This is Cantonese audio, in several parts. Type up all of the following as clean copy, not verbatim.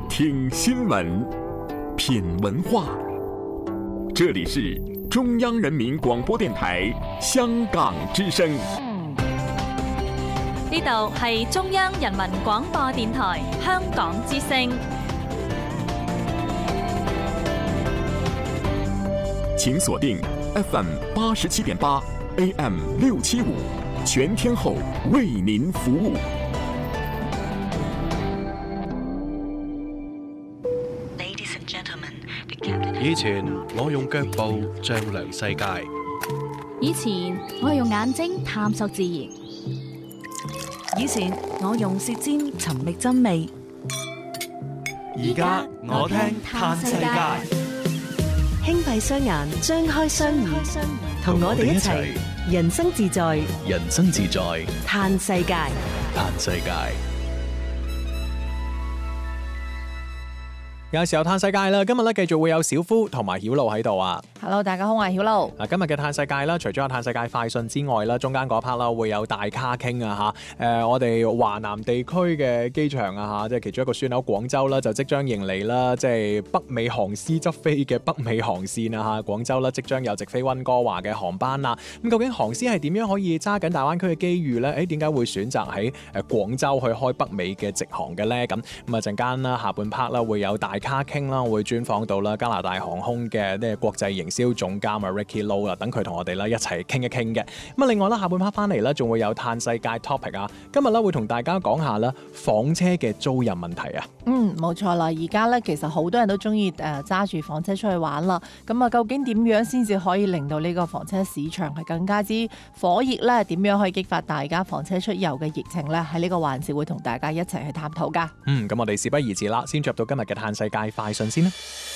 听新闻，品文化。这里是中央人民廣播電台香港之聲。 呢度係中央人民廣播電台香港之聲。 請鎖定 FM 87.8 AM 675，全天候為您服務。 以前我用腳步丈量世界， 以前我用眼睛探索自然， 以前我用舌尖尋覓真味， 而家我聽嘆世界。 輕閉雙眼，張開雙耳，同我哋一齊人生自在， 人生自在， 嘆世界， 嘆世界。 有時候嘆世界啦，今日咧繼續會有小夫同埋曉露喺度啊。 Hello， 大家好，我係曉露。 嗱，今日嘅嘆世界啦，除咗有嘆世界快訊之外啦，中間嗰 part 啦會有大咖傾啊嚇。我哋華南地區嘅機場啊嚇，即係其中一個樞紐廣州啦，就即將迎嚟啦，即係北美航師執飛嘅北美航線啊嚇。廣州啦，即將有直飛溫哥華嘅航班啦。咁究竟航師係點樣可以揸緊大灣區嘅機遇咧？點解會選擇喺廣州去開北美嘅直航嘅咧？咁啊陣間啦，下半 part 啦會有大咖傾啦，會專訪到啦加拿大航空嘅呢個國際營銷總監啊 Ricky Low 啦，等佢同我哋啦一齊傾一傾嘅。咁啊，另外啦，下半 part 翻嚟啦，仲會有嘆世界 topic 啊。今日咧會同大家講下啦房車嘅租賃問題啊。 冇錯啦，而家咧其實好多人都中意揸住房車出去玩啦。咁啊，究竟點樣先至可以令到呢個房車市場係更加之火熱咧？點樣可以激發大家房車出遊嘅熱情咧？喺呢個環節會同大家一齊去探討噶。 咁我哋事不宜遲啦，先進入到今日嘅嘆世界快訊先啦。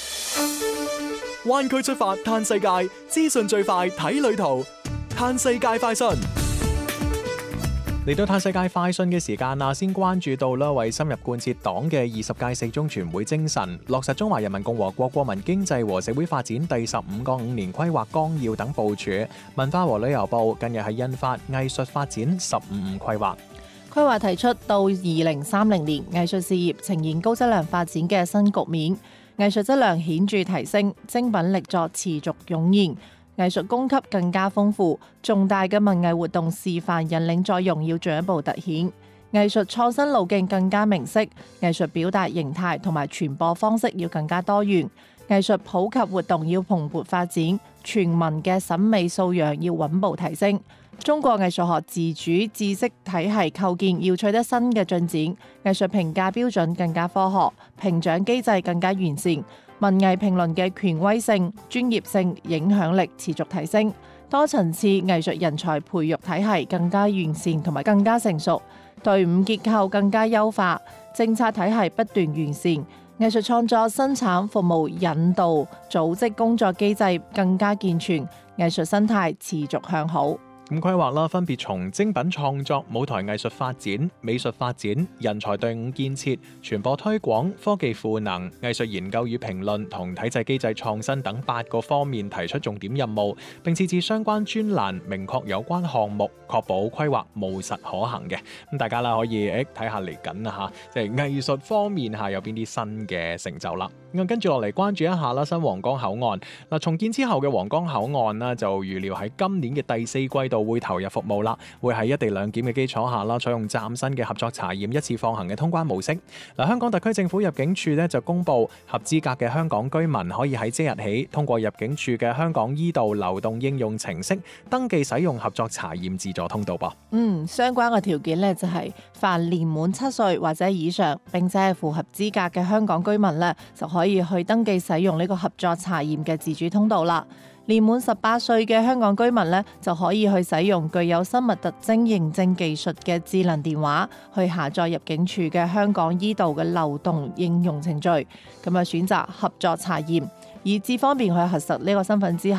灣區出發嘆世界，資訊最快睇旅途。嘆世界快訊嚟到嘆世界快訊嘅時間啦，先關注到啦，為深入貫徹黨嘅20屆四中全會精神，落實中華人民共和國國民經濟和社會發展第15個5年規劃綱要等部署，文化和旅遊部近日係印發藝術發展15規劃。 規劃提出到2030年，藝術事業呈現高質量發展嘅新局面，藝術質量顯著提升，精品力作持續湧現，藝術供給更加豐富，重大嘅文藝活動示範引領作用要進一步突顯，藝術創新路徑更加明晰，藝術表達形態同埋傳播方式要更加多元，藝術普及活動要蓬勃發展，全民嘅審美素養要穩步提升。中國藝術學自主知識體系構建要取得新嘅進展，藝術評價標準更加科學，評獎機制更加完善，文藝評論嘅權威性、專業性、影響力持續提升，多層次藝術人才培育體系更加完善同埋更加成熟，隊伍結構更加優化，政策體系不斷完善，藝術創作、生產、服務、引導、組織工作機制更加健全，藝術生態持續向好。 咁規劃啦，分別從精品創作、舞台藝術發展、美術發展、人才隊伍建設、傳播推廣、科技賦能、藝術研究與評論同體制機制創新等8個方面提出重點任務，並設置相關專欄，明確有關項目，確保規劃務實可行嘅。咁大家啦可以睇下嚟緊啊嚇，即係藝術方面下有邊啲新嘅成就啦。咁跟住落嚟關注一下啦，新皇崗口岸嗱，重建之後嘅皇崗口岸啦，就預料喺今年嘅第4季度會投入服務啦，會喺一地兩檢嘅基礎下啦，採用嶄新嘅合作查驗一次放行嘅通關模式。嗱，香港特區政府入境處咧就公布，合資格嘅香港居民可以喺即日起通過入境處嘅香港依道流動應用程式登記使用合作查驗自助通道噃。 相關嘅條件咧就係凡年滿7歲或者以上，並且係符合資格嘅香港居民咧，就可以去登記使用呢個合作查驗嘅自主通道啦。年滿18歲嘅香港居民咧，就可以去使用具有生物特徵認證技術嘅智能電話，去下載入境處嘅香港依道嘅流動應用程序，咁啊選擇合作查驗，以至方便去核實呢個身份之後